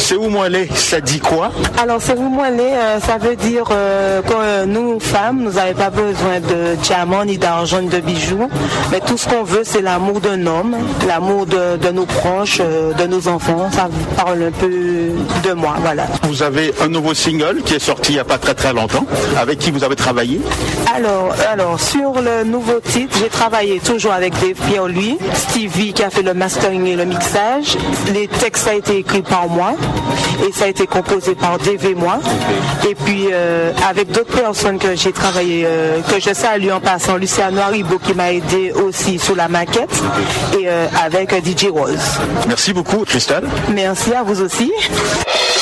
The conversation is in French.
C'est où moi les, ça dit quoi? Alors c'est où moi les, ça veut dire que nous femmes, nous n'avons pas besoin de diamants, ni d'argent, ni de bijoux, mais tout ce qu'on veut c'est l'amour d'un homme, l'amour de nos proches, de nos enfants. Ça parle un peu de moi, voilà. Vous avez un nouveau single qui est sorti il n'y a pas très longtemps, avec qui vous avez travaillé? Alors sur le nouveau titre, j'ai travaillé toujours avec Dave Pierre-Louis, Stevie qui a fait le mastering et le mixage. Les textes ça a été écrit par moi et ça a été composé par Dave et moi. Et puis avec d'autres personnes que j'ai travaillé, que je salue en passant, Luciano Haribo qui m'a aidé aussi sur la maquette et avec DJ Rose. Merci beaucoup Cristal. Merci à vous aussi.